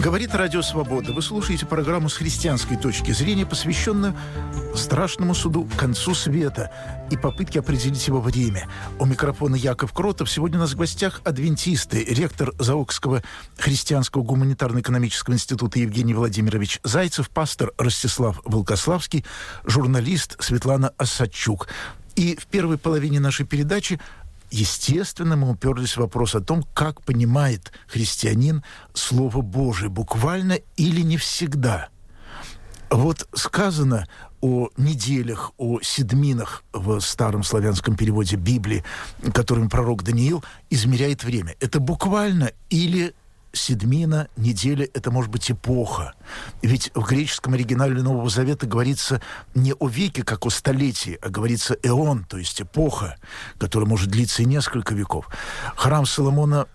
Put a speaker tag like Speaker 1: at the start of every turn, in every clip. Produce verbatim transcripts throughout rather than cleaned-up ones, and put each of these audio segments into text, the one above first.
Speaker 1: Говорит Радио Свобода. Вы слушаете программу с христианской точки зрения, посвященную страшному суду, концу света и попытке определить его время. У микрофона Яков Кротов. Сегодня у нас в гостях адвентисты, ректор Заокского христианского гуманитарно-экономического института Евгений Владимирович Зайцев, пастор Ростислав Волкославский, журналист Светлана Осадчук. И в первой половине нашей передачи естественно, мы уперлись в вопрос о том, как понимает христианин Слово Божие, буквально или не всегда. Вот сказано о неделях, о седминах в старом славянском переводе Библии, которым пророк Даниил измеряет время. Это буквально или седмина, неделя — это, может быть, эпоха. Ведь в греческом оригинале Нового Завета говорится не о веке, как о столетии, а говорится эон, то есть эпоха, которая может длиться и несколько веков. Храм Соломона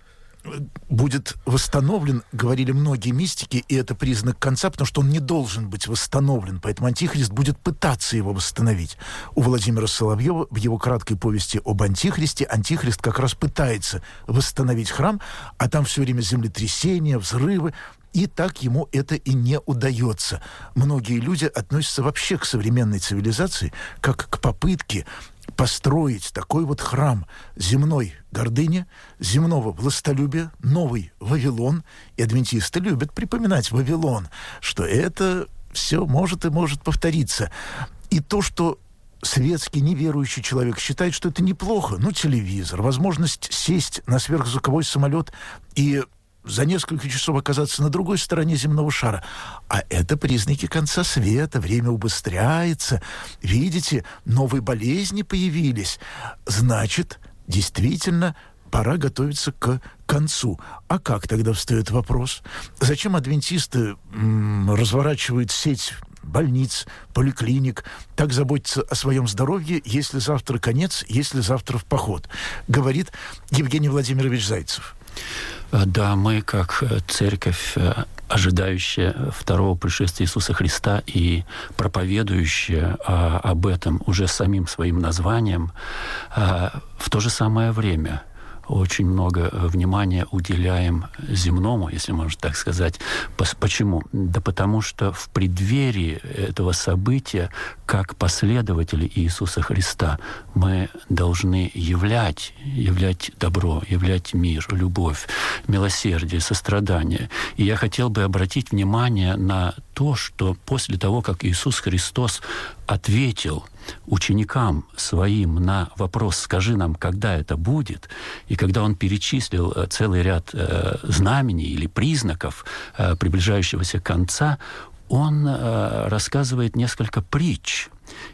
Speaker 1: будет восстановлен, говорили многие мистики, и это признак конца, потому что он не должен быть восстановлен, поэтому Антихрист будет пытаться его восстановить. У Владимира Соловьева в его краткой повести об Антихристе Антихрист как раз пытается восстановить храм, а там все время землетрясения, взрывы, и так ему это и не удается. Многие люди относятся вообще к современной цивилизации как к попытке построить такой вот храм земной гордыни, земного властолюбия, новый Вавилон. И адвентисты любят припоминать Вавилон, что это все может и может повториться. И то, что светский, неверующий человек считает, что это неплохо, ну, телевизор, возможность сесть на сверхзвуковой самолет и за несколько часов оказаться на другой стороне земного шара. А это признаки конца света. Время убыстряется. Видите, новые болезни появились. Значит, действительно, пора готовиться к концу. А как тогда встает вопрос? Зачем адвентисты м- разворачивают сеть больниц, поликлиник, так заботятся о своем здоровье, если завтра конец, если завтра в поход? Говорит Евгений Владимирович Зайцев.
Speaker 2: Да, мы, как церковь, ожидающая второго пришествия Иисуса Христа и проповедующая а, об этом уже самим своим названием, а, в то же самое время очень много внимания уделяем земному, если можно так сказать. Почему? Да потому что в преддверии этого события, как последователи Иисуса Христа, мы должны являть, являть добро, являть мир, любовь, милосердие, сострадание. И я хотел бы обратить внимание на то, что после того, как Иисус Христос ответил ученикам своим на вопрос «Скажи нам, когда это будет?», и когда он перечислил целый ряд э, знамений или признаков э, приближающегося конца, он э, рассказывает несколько притч.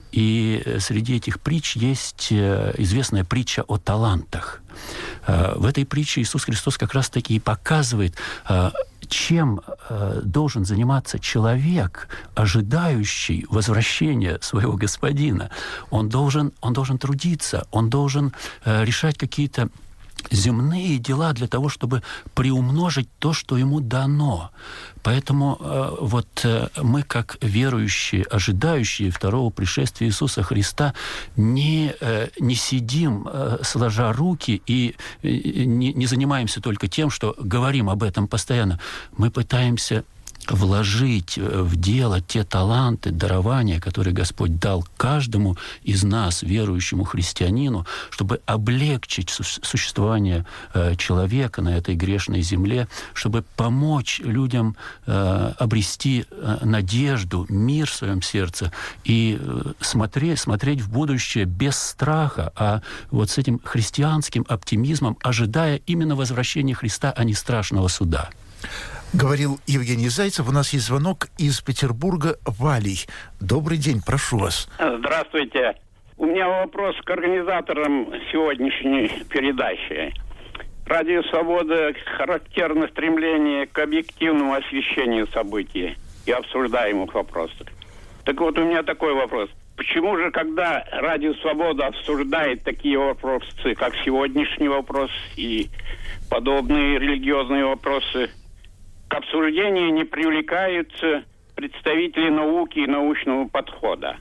Speaker 2: И среди этих притч есть э, известная притча о талантах. Э, в этой притче Иисус Христос как раз-таки и показывает, э, чем э, должен заниматься человек, ожидающий возвращения своего господина. Он должен, он должен трудиться, он должен э, решать какие-то земные дела для того, чтобы приумножить то, что ему дано. Поэтому э, вот э, мы, как верующие, ожидающие второго пришествия Иисуса Христа, не, э, не сидим, э, сложа руки, и э, не, не занимаемся только тем, что говорим об этом постоянно. Мы пытаемся вложить в дело те таланты, дарования, которые Господь дал каждому из нас, верующему христианину, чтобы облегчить существование э, человека на этой грешной земле, чтобы помочь людям э, обрести э, надежду, мир в своем сердце и э, смотреть, смотреть в будущее без страха, а вот с этим христианским оптимизмом, ожидая именно возвращения Христа, а не страшного суда.
Speaker 1: Говорил Евгений Зайцев. У нас есть звонок из Петербурга. Валий. Добрый день, прошу вас.
Speaker 3: Здравствуйте. У меня вопрос к организаторам сегодняшней передачи. Радио «Свобода» характерно стремление к объективному освещению событий и обсуждаемых вопросов. Так вот, у меня такой вопрос. Почему же, когда Радио «Свобода» обсуждает такие вопросы, как сегодняшний вопрос и подобные религиозные вопросы, к обсуждению не привлекаются представители науки и научного подхода?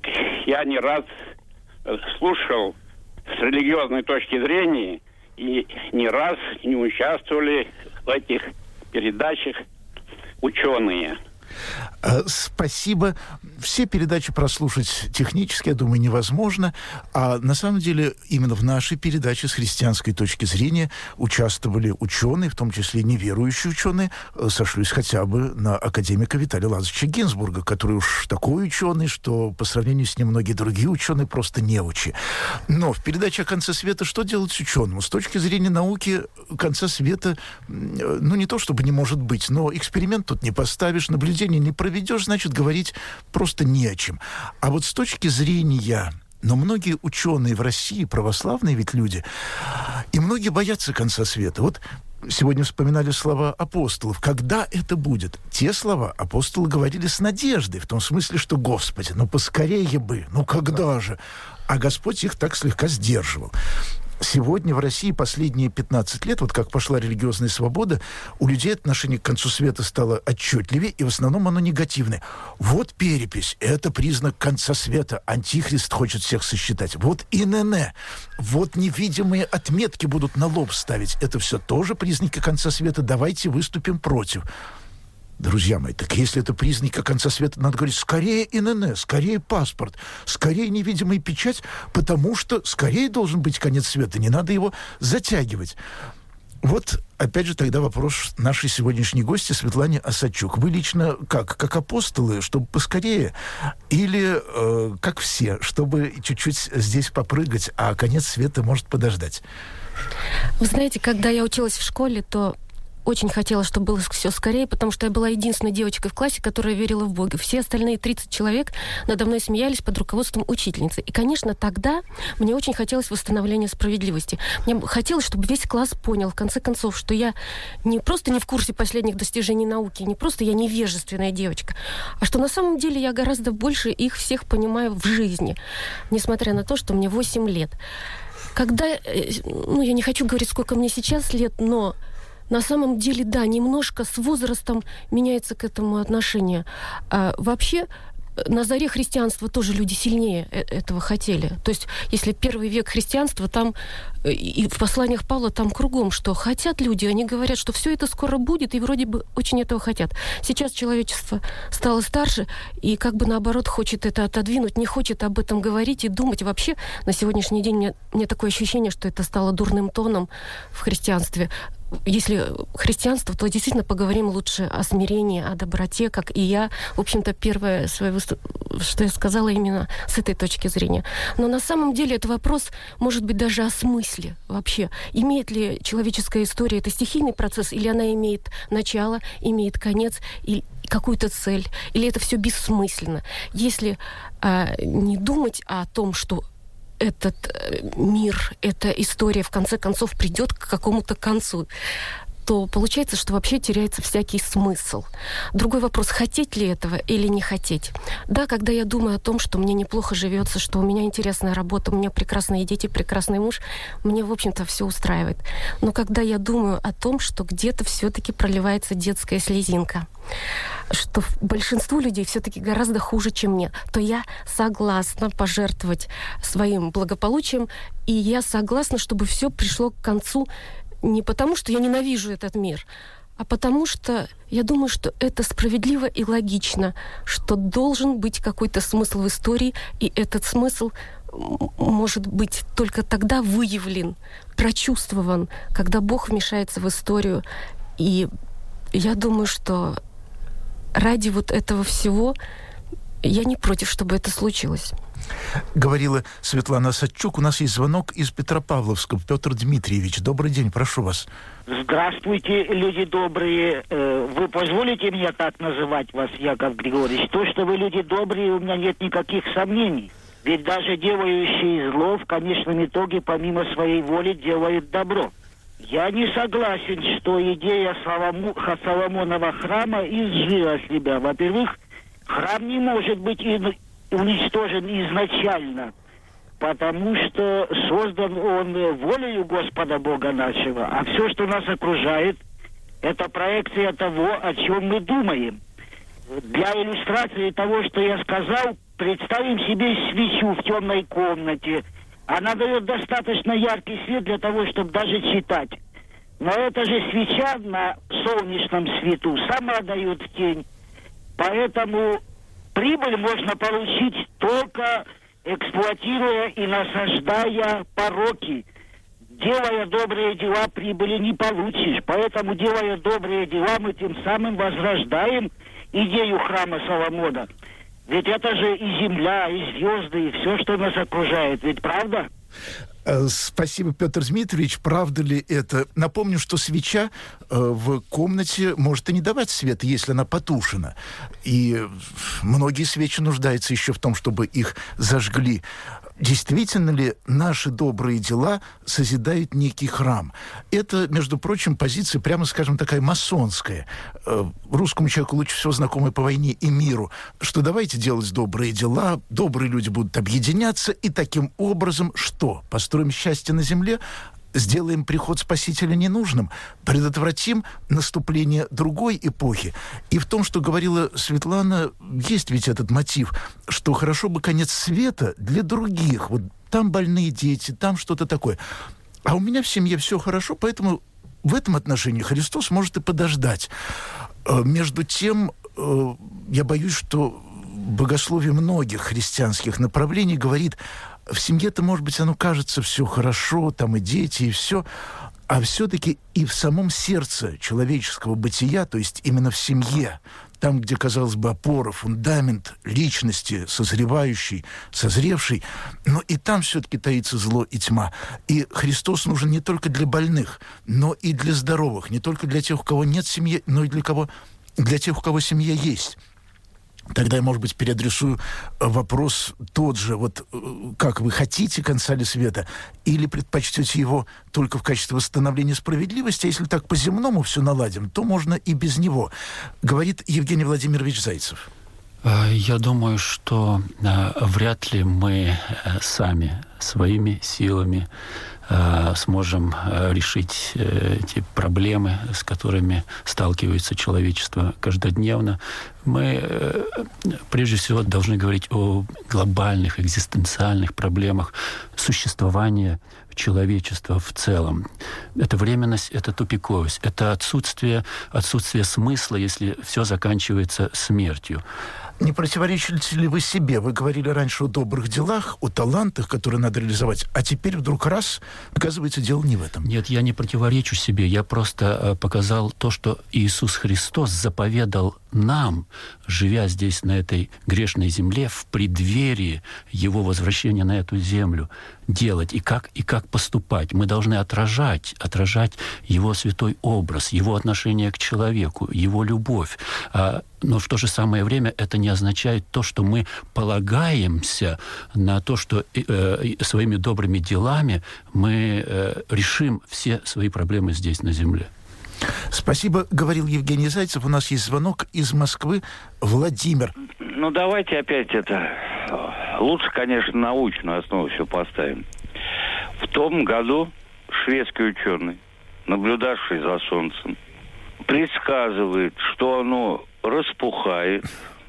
Speaker 3: Я не раз слушал с религиозной точки зрения и не раз не участвовали в этих передачах ученые.
Speaker 1: Спасибо. Все передачи прослушать технически, я думаю, невозможно. А на самом деле именно в нашей передаче с христианской точки зрения участвовали ученые, в том числе неверующие ученые. Сошлюсь хотя бы на академика Виталия Лазаревича Гинзбурга, который уж такой ученый, что по сравнению с ним многие другие ученые просто неучи. Но в передаче о конце света что делать ученому? С точки зрения науки конца света, ну, не то чтобы не может быть, но эксперимент тут не поставишь, наблюдение не проведешь, значит, говорить просто не о чем. А вот с точки зрения... Но многие ученые в России, православные ведь люди, и многие боятся конца света. Вот сегодня вспоминали слова апостолов. Когда это будет? Те слова апостолы говорили с надеждой, в том смысле, что, Господи, ну поскорее бы, ну когда же? А Господь их так слегка сдерживал. Сегодня в России последние пятнадцать лет, вот как пошла религиозная свобода, у людей отношение к концу света стало отчетливее, и в основном оно негативное. Вот перепись, это признак конца света. Антихрист хочет всех сосчитать. Вот ИНН, вот невидимые отметки будут на лоб ставить. Это все тоже признаки конца света. Давайте выступим против. Друзья мои, так если это признаки конца света, надо говорить, скорее ИНН, скорее паспорт, скорее невидимая печать, потому что скорее должен быть конец света, не надо его затягивать. Вот, опять же, тогда вопрос нашей сегодняшней гости Светлане Осадчук. Вы лично как? Как апостолы, чтобы поскорее? Или э, как все, чтобы чуть-чуть здесь попрыгать, а конец света может подождать?
Speaker 4: Вы знаете, когда я училась в школе, то очень хотела, чтобы было все скорее, потому что я была единственной девочкой в классе, которая верила в Бога. Все остальные тридцать человек надо мной смеялись под руководством учительницы. И, конечно, тогда мне очень хотелось восстановления справедливости. Мне хотелось, чтобы весь класс понял, в конце концов, что я не просто не в курсе последних достижений науки, не просто я невежественная девочка, а что на самом деле я гораздо больше их всех понимаю в жизни, несмотря на то, что мне восемь лет. Когда, ну, я не хочу говорить, сколько мне сейчас лет, но на самом деле, да, немножко с возрастом меняется к этому отношение. А вообще, на заре христианства тоже люди сильнее этого хотели. То есть, если первый век христианства, там и в посланиях Павла там кругом, что хотят люди, они говорят, что все это скоро будет, и вроде бы очень этого хотят. Сейчас человечество стало старше, и как бы наоборот хочет это отодвинуть, не хочет об этом говорить и думать. Вообще, на сегодняшний день мне, мне такое ощущение, что это стало дурным тоном в христианстве. Если христианство, то действительно поговорим лучше о смирении, о доброте, как и я. В общем-то, первое, свое выступ... что я сказала именно с этой точки зрения. Но на самом деле это вопрос, может быть, даже о смысле вообще. Имеет ли человеческая история это стихийный процесс, или она имеет начало, имеет конец, и какую-то цель, или это все бессмысленно? Если а, не думать о том, что этот мир, эта история в конце концов придет к какому-то концу, то получается, что вообще теряется всякий смысл. Другой вопрос, хотеть ли этого или не хотеть. Да, когда я думаю о том, что мне неплохо живется, что у меня интересная работа, у меня прекрасные дети, прекрасный муж, мне, в общем-то, все устраивает. Но когда я думаю о том, что где-то все-таки проливается детская слезинка, что большинству людей все-таки гораздо хуже, чем мне, то я согласна пожертвовать своим благополучием, и я согласна, чтобы все пришло к концу не потому, что я ненавижу этот мир, а потому что я думаю, что это справедливо и логично, что должен быть какой-то смысл в истории, и этот смысл может быть только тогда выявлен, прочувствован, когда Бог вмешается в историю. И я думаю, что ради вот этого всего я не против, чтобы это случилось.
Speaker 1: Говорила Светлана Осадчук. У нас есть звонок из Петропавловска. Петр Дмитриевич, добрый день, прошу вас.
Speaker 5: Здравствуйте, люди добрые. Вы позволите мне так называть вас, Яков Григорьевич? То, что вы люди добрые, у меня нет никаких сомнений. Ведь даже делающие зло в конечном итоге помимо своей воли делают добро. Я не согласен, что идея Солому... Соломонова храма изжила себя. Во-первых, храм не может быть уничтожен изначально, потому что создан он волею Господа Бога нашего, а все, что нас окружает, это проекция того, о чем мы думаем. Для иллюстрации того, что я сказал, представим себе свечу в темной комнате. Она дает достаточно яркий свет для того, чтобы даже читать. Но это же свеча на солнечном свету сама дает тень. Поэтому прибыль можно получить только эксплуатируя и насаждая пороки. Делая добрые дела, прибыли не получишь. Поэтому, делая добрые дела, мы тем самым возрождаем идею храма Соломона. Ведь это же и земля, и звезды, и все, что нас окружает. Ведь правда?
Speaker 1: Спасибо, Петр Дмитриевич. Правда ли это? Напомню, что свеча э, в комнате может и не давать света, если она потушена. И многие свечи нуждаются еще в том, чтобы их зажгли. Действительно ли наши добрые дела созидают некий храм? Это, между прочим, позиция, прямо скажем, такая масонская. Русскому человеку лучше всего знакомая по войне и миру, что давайте делать добрые дела, добрые люди будут объединяться, и таким образом что? Построим счастье на земле? Сделаем приход Спасителя ненужным, предотвратим наступление другой эпохи. И в том, что говорила Светлана, есть ведь этот мотив, что хорошо бы конец света для других. Вот там больные дети, там что-то такое. А у меня в семье все хорошо, поэтому в этом отношении Христос может и подождать. Между тем, я боюсь, что богословие многих христианских направлений говорит: в семье-то, может быть, оно кажется все хорошо, там и дети, и все, а все-таки и в самом сердце человеческого бытия, то есть именно в семье, там, где, казалось бы, опора, фундамент личности, созревающий, созревший, но и там все-таки таится зло и тьма. И Христос нужен не только для больных, но и для здоровых, не только для тех, у кого нет семьи, но и для кого, для тех, у кого семья есть. Тогда я, может быть, переадресую вопрос тот же. Вот как вы хотите конца ли света, или предпочтете его только в качестве восстановления справедливости? А если так по-земному все наладим, то можно и без него. Говорит Евгений Владимирович Зайцев.
Speaker 2: Я думаю, что вряд ли мы сами своими силами сможем решить эти проблемы, с которыми сталкивается человечество каждодневно. Мы прежде всего должны говорить о глобальных, экзистенциальных проблемах существования человечества в целом. Это временность, это тупиковость, это отсутствие, отсутствие смысла, если все заканчивается смертью.
Speaker 1: Не противоречите ли вы себе? Вы говорили раньше о добрых делах, о талантах, которые надо реализовать, а теперь вдруг раз, оказывается, дело не в этом.
Speaker 2: Нет, я не противоречу себе. Я просто показал то, что Иисус Христос заповедал нам, живя здесь, на этой грешной земле, в преддверии Его возвращения на эту землю, делать и как, и как поступать. Мы должны отражать, отражать Его святой образ, Его отношение к человеку, Его любовь. Но в то же самое время это не означает то, что мы полагаемся на то, что э, своими добрыми делами мы э, решим все свои проблемы здесь, на земле.
Speaker 1: Спасибо, говорил Евгений Зайцев. У нас есть звонок из Москвы. Владимир.
Speaker 6: Ну, давайте опять это... Лучше, конечно, научную основу все поставим. В том году шведский ученый, наблюдавший за Солнцем, предсказывает, что оно распухает,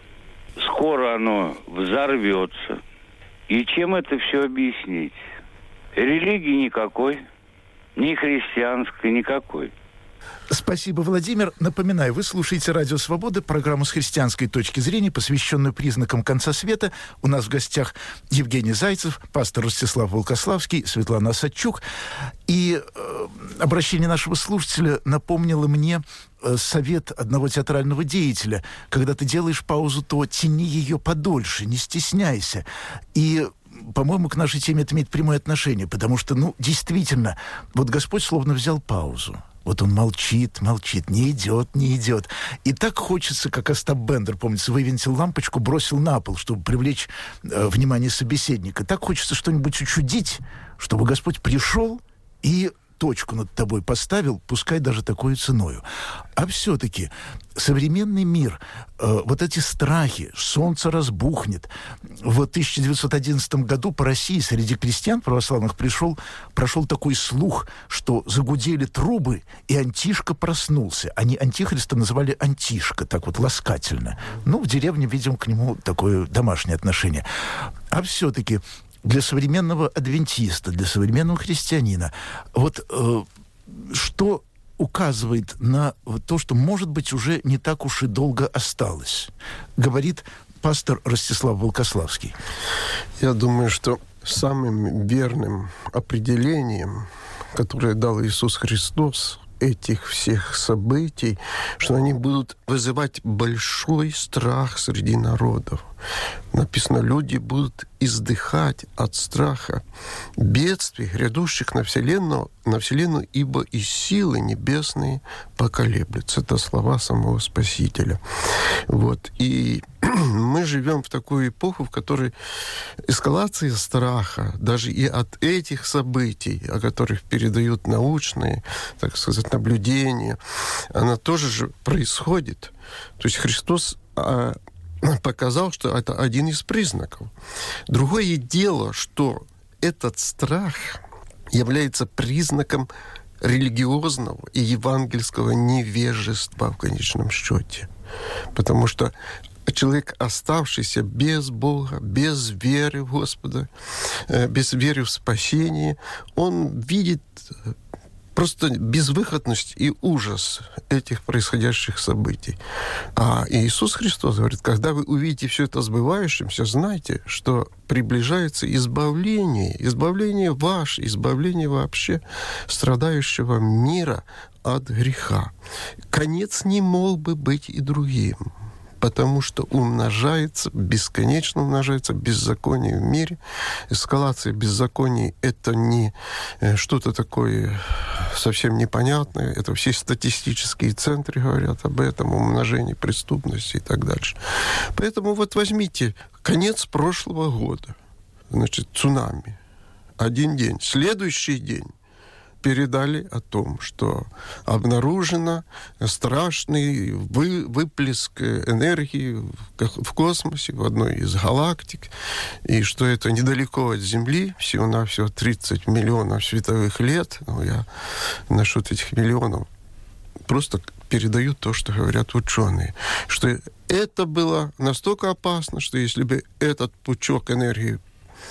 Speaker 6: скоро оно взорвется. И чем это все объяснить? Религии никакой, ни христианской никакой.
Speaker 1: Спасибо, Владимир. Напоминаю, вы слушаете «Радио Свобода», программу с христианской точки зрения, посвященную признакам конца света. У нас в гостях Евгений Зайцев, пастор Ростислав Волкославский, Светлана Осадчук. И э, обращение нашего слушателя напомнило мне э, совет одного театрального деятеля. Когда ты делаешь паузу, то тяни ее подольше, не стесняйся. И по-моему, к нашей теме это имеет прямое отношение, потому что, ну, действительно, вот Господь словно взял паузу. Вот он молчит, молчит, не идет, не идет. И так хочется, как Остап Бендер, помнится, вывинтил лампочку, бросил на пол, чтобы привлечь э, внимание собеседника. Так хочется что-нибудь учудить, чтобы Господь пришел и точку над тобой поставил, пускай даже такой ценою. А все-таки современный мир, э, вот эти страхи, солнце разбухнет. В тысяча девятьсот одиннадцатом году по России среди крестьян православных пришел, прошел такой слух, что загудели трубы, и Антишка проснулся. Они Антихриста называли Антишка, так вот ласкательно. Ну, в деревне, видимо, к нему такое домашнее отношение. А все-таки для современного адвентиста, для современного христианина, вот э, что указывает на то, что, может быть, уже не так уж и долго осталось, говорит пастор Ростислав Волкославский.
Speaker 7: Я думаю, что самым верным определением, которое дал Иисус Христос, этих всех событий, что они будут вызывать большой страх среди народов. Написано, люди будут издыхать от страха бедствий, грядущих на Вселенную, на Вселенную, ибо и силы небесные поколеблются. Это слова самого Спасителя. Вот. И мы живем в такую эпоху, в которой эскалация страха, даже и от этих событий, о которых передают научные, так сказать, наблюдения, она тоже же происходит. То есть Христос а, показал, что это один из признаков. Другое дело, что этот страх является признаком религиозного и евангельского невежества в конечном счете. Потому что человек, оставшийся без Бога, без веры в Господа, без веры в спасение, он видит просто безвыходность и ужас этих происходящих событий. А Иисус Христос говорит, когда вы увидите все это сбывающимся, знайте, что приближается избавление, избавление ваше, избавление вообще страдающего мира от греха. Конец не мог бы быть и другим, потому что умножается, бесконечно умножается беззаконие в мире. Эскалация беззаконий — это не что-то такое совсем непонятное. Это все статистические центры говорят об этом, умножении преступности и так дальше. Поэтому вот возьмите конец прошлого года. Значит, цунами. Один день. Следующий день передали о том, что обнаружено страшный вы, выплеск энергии в космосе, в одной из галактик, и что это недалеко от Земли, всего-навсего тридцать миллионов световых лет. Ну, я насчет этих миллионов просто передаю то, что говорят ученые, что это было настолько опасно, что если бы этот пучок энергии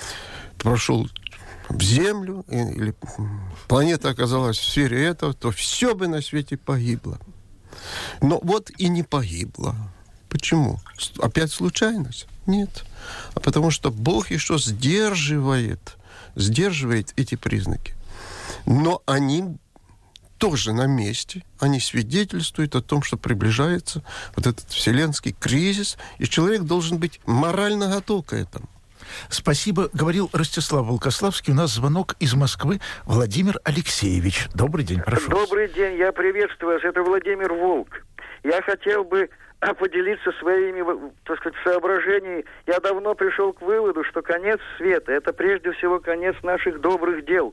Speaker 7: прошел в Землю, или планета оказалась в сфере этого, то все бы на свете погибло. Но вот и не погибло. Почему? Опять случайность? Нет. А потому что Бог еще сдерживает, сдерживает эти признаки. Но они тоже на месте. Они свидетельствуют о том, что приближается вот этот вселенский кризис, и человек должен быть морально готов к этому.
Speaker 1: Спасибо, говорил Ростислав Волкославский. У нас звонок из Москвы. Владимир Алексеевич. Добрый день, прошу.
Speaker 8: Добрый день, я приветствую вас. Это Владимир Волк. Я хотел бы поделиться своими, так сказать, соображениями. Я давно пришел к выводу, что конец света — это прежде всего конец наших добрых дел.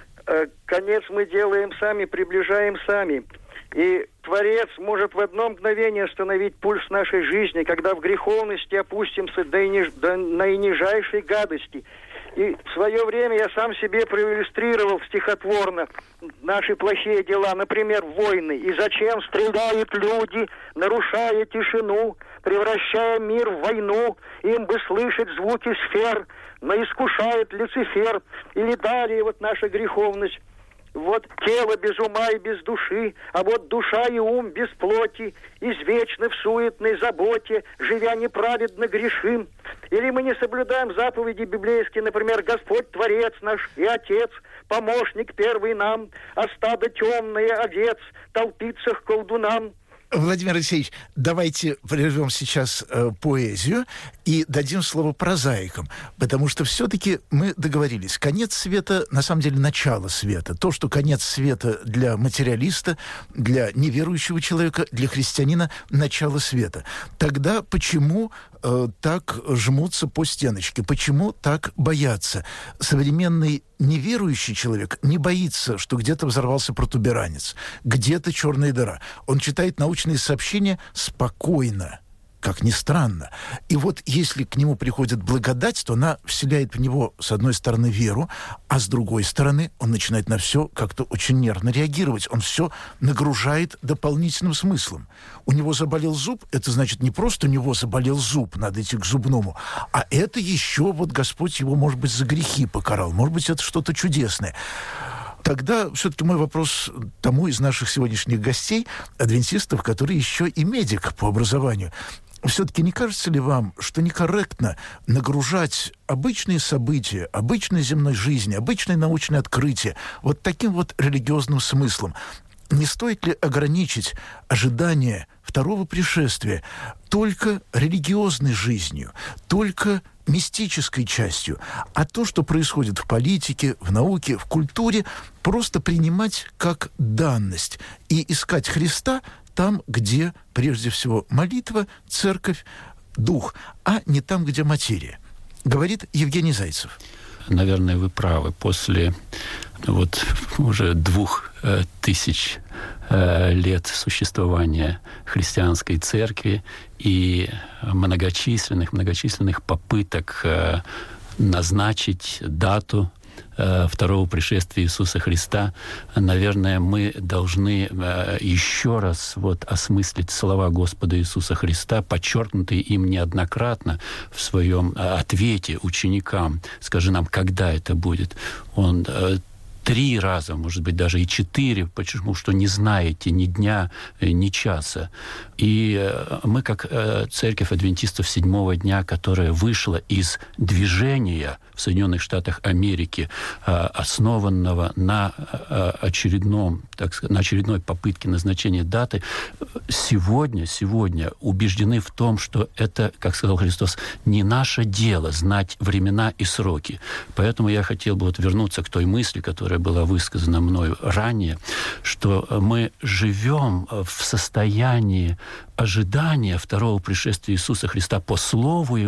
Speaker 8: Конец мы делаем сами, приближаем сами. И Творец может в одно мгновение остановить пульс нашей жизни, когда в греховности опустимся до, ниж... до наинижайшей гадости. И в свое время я сам себе проиллюстрировал стихотворно наши плохие дела, например, войны. И зачем стреляют люди, нарушая тишину, превращая мир в войну, им бы слышать звуки сфер, но искушает Люцифер. Или далее вот наша греховность. Вот тело без ума и без души, а вот душа и ум без плоти, извечны в суетной заботе, живя неправедно грешим. Или мы не соблюдаем заповеди библейские, например, Господь Творец наш и Отец, помощник первый нам, а стадо темное овец толпится к колдунам.
Speaker 1: Владимир Алексеевич, давайте прервем сейчас э, поэзию и дадим слово прозаикам, потому что все-таки мы договорились. Конец света, на самом деле, начало света. То, что конец света для материалиста, для неверующего человека, для христианина — начало света. Тогда почему э, так жмутся по стеночке? Почему так боятся? Современный неверующий человек не боится, что где-то взорвался протуберанец, где-то черная дыра. Он читает научные сообщения спокойно, как ни странно. И вот если к нему приходит благодать, то она вселяет в него, с одной стороны, веру, а с другой стороны, он начинает на все как-то очень нервно реагировать. Он все нагружает дополнительным смыслом. У него заболел зуб, это значит не просто у него заболел зуб, надо идти к зубному, а это еще вот Господь его, может быть, за грехи покарал. Может быть, это что-то чудесное. Тогда все-таки мой вопрос тому из наших сегодняшних гостей, адвентистов, который еще и медик по образованию. Все-таки не кажется ли вам, что некорректно нагружать обычные события, обычной земной жизни, обычные научные открытия вот таким вот религиозным смыслом? Не стоит ли ограничить ожидание второго пришествия только религиозной жизнью, только мистической частью, а то, что происходит в политике, в науке, в культуре, просто принимать как данность и искать Христа там, где, прежде всего, молитва, церковь, дух, а не там, где материя, говорит Евгений Зайцев.
Speaker 2: Наверное, вы правы. После вот уже двух э, тысяч э, лет существования христианской церкви и многочисленных, многочисленных попыток э, назначить дату второго пришествия Иисуса Христа, наверное, мы должны еще раз вот осмыслить слова Господа Иисуса Христа, подчеркнутые им неоднократно в своем ответе ученикам. Скажи нам, когда это будет? Он три раза, может быть, даже и четыре, почему что не знаете ни дня, ни часа. И мы, как церковь адвентистов седьмого дня, которая вышла из движения в Соединенных Штатах Америки, основанного на очередном, так сказать, на очередной попытке назначения даты, сегодня, сегодня убеждены в том, что это, как сказал Христос, не наше дело знать времена и сроки. Поэтому я хотел бы вот вернуться к той мысли, которая была высказана мною ранее, что мы живем в состоянии ожидания второго пришествия Иисуса Христа по Слову